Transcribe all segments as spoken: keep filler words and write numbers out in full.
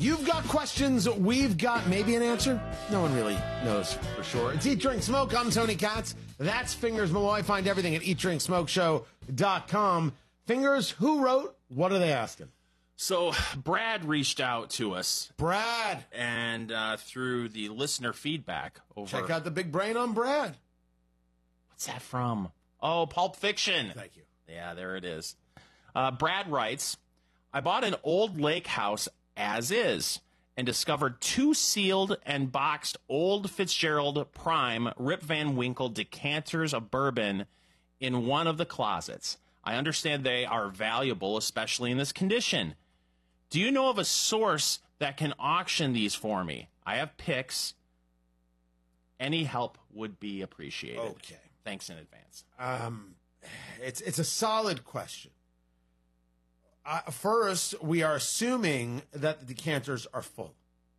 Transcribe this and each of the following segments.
You've got questions, we've got maybe an answer. No one really knows for sure. It's Eat, Drink, Smoke. I'm Tony Katz. That's Fingers Malloy. Find everything at eat drink smoke show dot com. Fingers, who wrote? What are they asking? So Brad reached out to us. Brad. And uh, through the listener feedback over... Check out the big brain on Brad. What's that from? Oh, Pulp Fiction. Thank you. Yeah, there it is. Uh, Brad writes, I bought an old lake house as is and discovered two sealed and boxed old Fitzgerald Prime Rip Van Winkle decanters of bourbon in one of the closets. I understand they are valuable, especially in this condition. Do you know of a source that can auction these for me? I have picks. Any help would be appreciated. Okay. Thanks in advance. Um, it's it's a solid question. Uh, first, we are assuming that the decanters are full.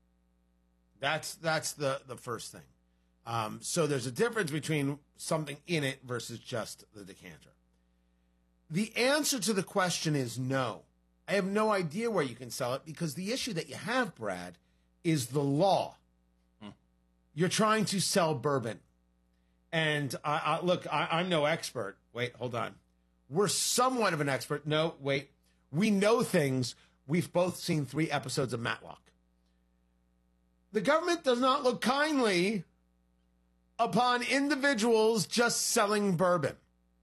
That's that's the, the first thing. Um, so there's a difference between something in it versus just the decanter. The answer to the question is no. I have no idea where you can sell it because the issue that you have, Brad, is the law. Hmm. You're trying to sell bourbon. And I, I, look, I, I'm no expert. Wait, hold on. We're somewhat of an expert. No, wait. We know things. We've both seen three episodes of Matlock. The government does not look kindly upon individuals just selling bourbon.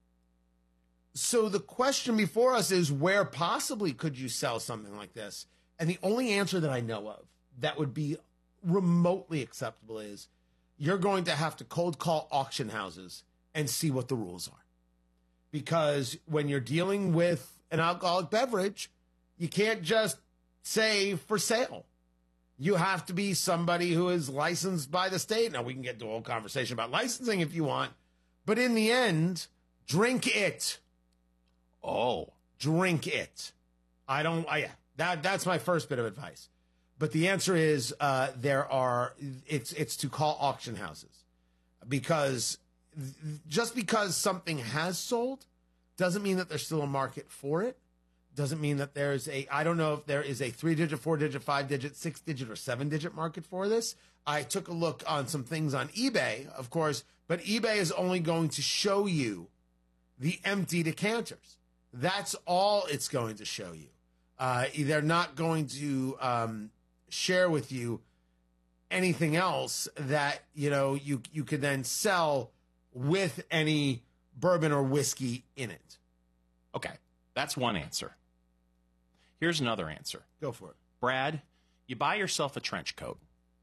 So the question before us is, where possibly could you sell something like this? And the only answer that I know of that would be remotely acceptable is you're going to have to cold call auction houses and see what the rules are. Because when you're dealing with an alcoholic beverage, you can't just say for sale. You have to be somebody who is licensed by the state. Now, we can get into a whole conversation about licensing if you want. But in the end, drink it. Oh. Drink it. I don't, I, yeah, that, that's my first bit of advice. But the answer is uh, there are, it's, it's to call auction houses. Because just because something has sold doesn't mean that there's still a market for it. Doesn't mean that there's a, I don't know if there is a three-digit, four-digit, five-digit, six-digit, or seven-digit market for this. I took a look on some things on eBay, of course, but eBay is only going to show you the empty decanters. That's all it's going to show you. Uh, they're not going to um, share with you anything else that, you know, you, you could then sell with any bourbon or whiskey in it. Okay, that's one answer. Here's another answer. Go for it. Brad, you buy yourself a trench coat.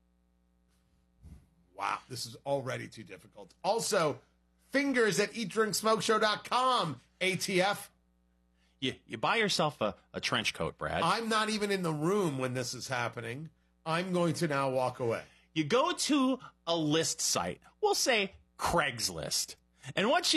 Wow, this is already too difficult. Also, fingers at eat drink smoke show dot com, A T F. You, you buy yourself a, a trench coat, Brad. I'm not even in the room when this is happening. I'm going to now walk away. You go to a list site. We'll say Craigslist. And once you